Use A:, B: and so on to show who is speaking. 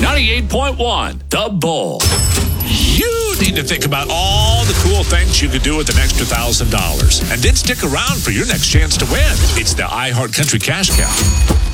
A: 98.1, The Bull. You need to think about all the cool things you could do with an extra $1,000. And then stick around for your next chance to win. It's the iHeart Country Cash Cow.